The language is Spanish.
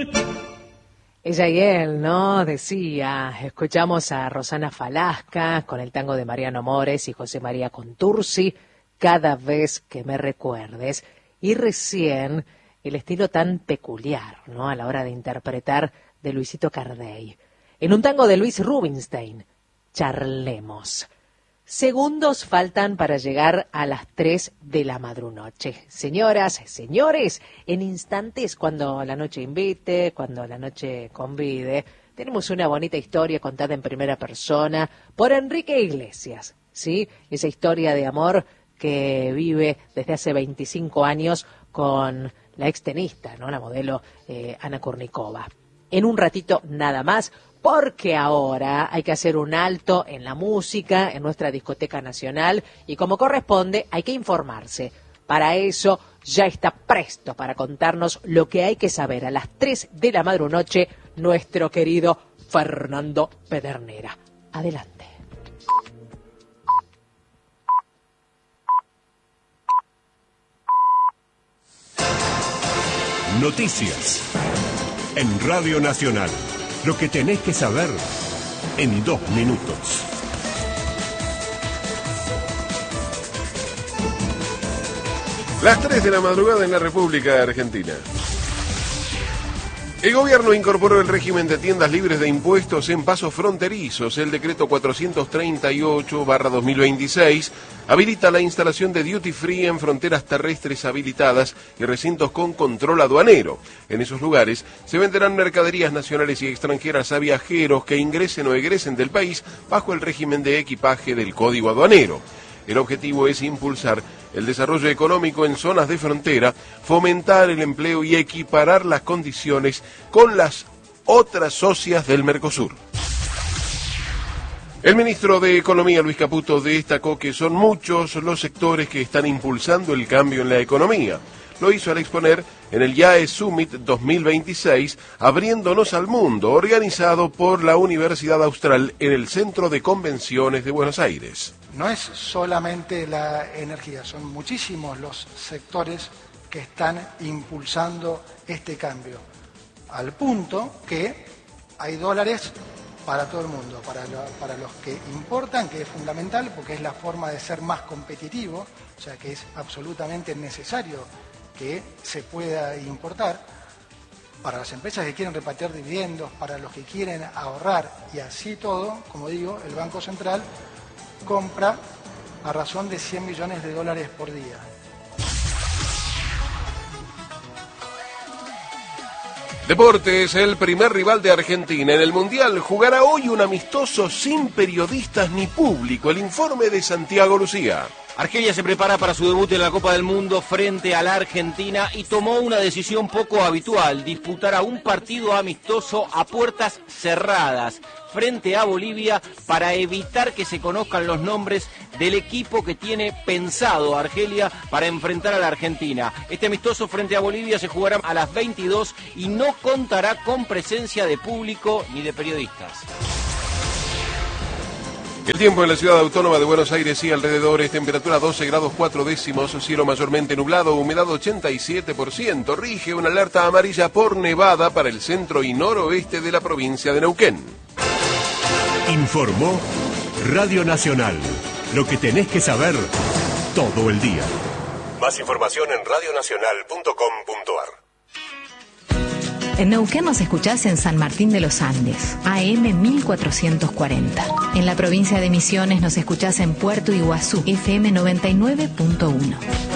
Ella y él, ¿no? Decía, escuchamos a Rosana Falasca con el tango de Mariano Mores y José María Contursi, Cada vez que me recuerdes. Y recién el estilo tan peculiar, ¿no? A la hora de interpretar de Luisito Cardey. En un tango de Luis Rubinstein, Charlemos. Segundos faltan para llegar a las 3 de la madrunoche. Señoras, señores, en instantes, cuando la noche invite, cuando la noche convide, tenemos una bonita historia contada en primera persona por Enrique Iglesias, ¿sí? Esa historia de amor que vive desde hace 25 años con la extenista, ¿no? La modelo Ana Kurnikova. En un ratito nada más, porque ahora hay que hacer un alto en la música, en nuestra discoteca nacional, y como corresponde hay que informarse. Para eso ya está presto para contarnos lo que hay que saber a las 3 de la madrunoche nuestro querido Fernando Pedernera. Adelante. Noticias en Radio Nacional. Lo que tenés que saber en 2 minutos. Las 3 de la madrugada en la República Argentina. El gobierno incorporó el régimen de tiendas libres de impuestos en pasos fronterizos. El decreto 438/2026 habilita la instalación de duty free en fronteras terrestres habilitadas y recintos con control aduanero. En esos lugares se venderán mercaderías nacionales y extranjeras a viajeros que ingresen o egresen del país bajo el régimen de equipaje del Código Aduanero. El objetivo es impulsar el desarrollo económico en zonas de frontera, fomentar el empleo y equiparar las condiciones con las otras socias del Mercosur. El ministro de Economía, Luis Caputo, destacó que son muchos los sectores que están impulsando el cambio en la economía. Lo hizo al exponer en el IAE Summit 2026, Abriéndonos al Mundo, organizado por la Universidad Austral en el Centro de Convenciones de Buenos Aires. No es solamente la energía, son muchísimos los sectores que están impulsando este cambio, al punto que hay dólares para todo el mundo, para los que importan, que es fundamental porque es la forma de ser más competitivo, o sea que es absolutamente necesario que se pueda importar, para las empresas que quieren repatriar dividendos, para los que quieren ahorrar y así todo, como digo, el Banco Central compra a razón de 100 millones de dólares por día. Deportes, el primer rival de Argentina en el Mundial jugará hoy un amistoso sin periodistas ni público. El informe de Santiago Lucía. Argelia se prepara para su debut en la Copa del Mundo frente a la Argentina y tomó una decisión poco habitual, disputará un partido amistoso a puertas cerradas frente a Bolivia para evitar que se conozcan los nombres del equipo que tiene pensado Argelia para enfrentar a la Argentina. Este amistoso frente a Bolivia se jugará a las 22 y no contará con presencia de público ni de periodistas. El tiempo en la ciudad autónoma de Buenos Aires y alrededores, temperatura 12 grados 4 décimos, cielo mayormente nublado, humedad 87%, rige una alerta amarilla por nevada para el centro y noroeste de la provincia de Neuquén. Informó Radio Nacional. Lo que tenés que saber todo el día. Más información en radionacional.com.ar. En Neuquén nos escuchás en San Martín de los Andes, AM 1440. En la provincia de Misiones nos escuchás en Puerto Iguazú, FM 99.1.